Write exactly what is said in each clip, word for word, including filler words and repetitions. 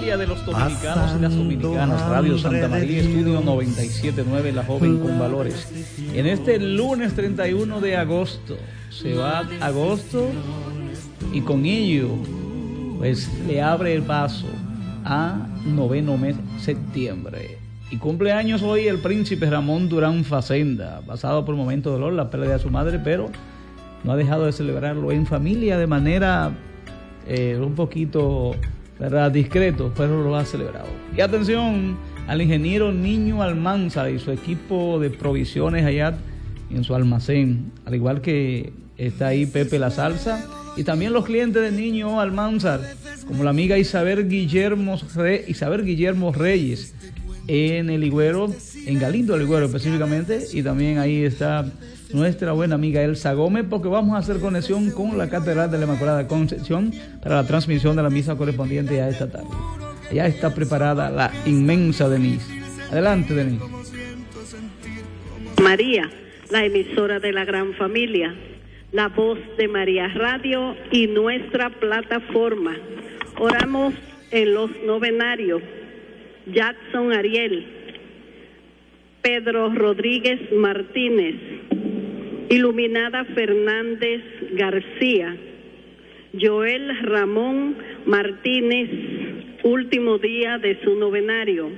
familia de los dominicanos y las dominicanas. Radio Santa María, Estudio noventa y siete punto nueve, La Joven con Valores. En este lunes treinta y uno de agosto, se va agosto y con ello, pues le abre el paso a noveno mes, septiembre. Y cumpleaños hoy el príncipe Ramón Durán Facenda, pasado por momentos de dolor, la pérdida de su madre, pero no ha dejado de celebrarlo en familia de manera eh, un poquito, ¿verdad?, discreto, pero lo ha celebrado. Y atención al ingeniero Niño Almanzar y su equipo de provisiones allá en su almacén, al igual que está ahí Pepe La Salsa, y también los clientes de Niño Almanzar, como la amiga Isabel Guillermo, Re, Isabel Guillermo Reyes, en el Higüero, en Galindo del Higüero específicamente, y también ahí está nuestra buena amiga Elsa Gómez, porque vamos a hacer conexión con la Catedral de la Inmaculada Concepción para la transmisión de la misa correspondiente a esta tarde. Ya está preparada la inmensa Denise. Adelante, Denise. María, la emisora de la gran familia, la voz de María Radio y nuestra plataforma. Oramos en los novenarios. Jackson Ariel, Pedro Rodríguez Martínez, Iluminada Fernández García, Joel Ramón Martínez, último día de su novenario,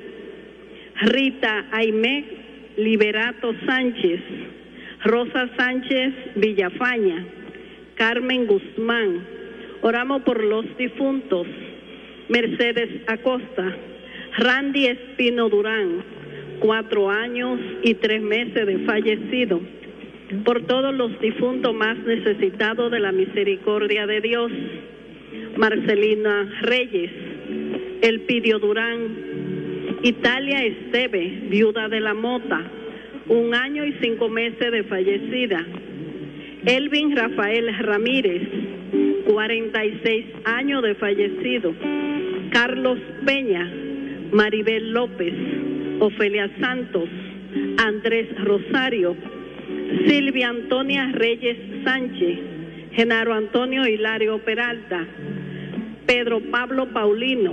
Rita Aimé Liberato Sánchez, Rosa Sánchez Villafaña, Carmen Guzmán. Oramos por los difuntos: Mercedes Acosta, Randy Espino Durán, cuatro años y tres meses de fallecido. Por todos los difuntos más necesitados de la misericordia de Dios: Marcelina Reyes, Elpidio Durán, Italia Esteve, viuda de la Mota, un año y cinco meses de fallecida. Elvin Rafael Ramírez, cuarenta y seis años de fallecido. Carlos Peña, Maribel López, Ofelia Santos, Andrés Rosario, Silvia Antonia Reyes Sánchez, Genaro Antonio Hilario Peralta, Pedro Pablo Paulino,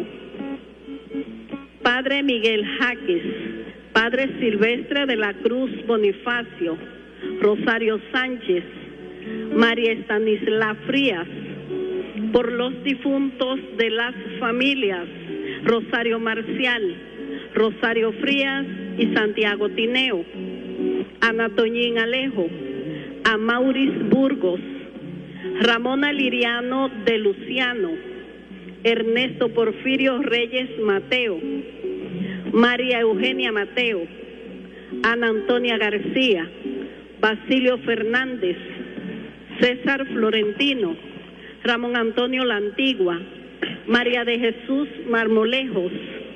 Padre Miguel Jaques, Padre Silvestre de la Cruz Bonifacio, Rosario Sánchez, María Estanisla Frías. Por los difuntos de las familias Rosario Marcial, Rosario Frías y Santiago Tineo, Ana Toñín Alejo, Amauris Burgos, Ramona Liriano de Luciano, Ernesto Porfirio Reyes Mateo, María Eugenia Mateo, Ana Antonia García, Basilio Fernández, César Florentino, Ramón Antonio La Antigua, María de Jesús Marmolejos,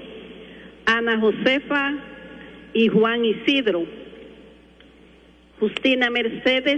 Ana Josefa y Juan Isidro, Justina Mercedes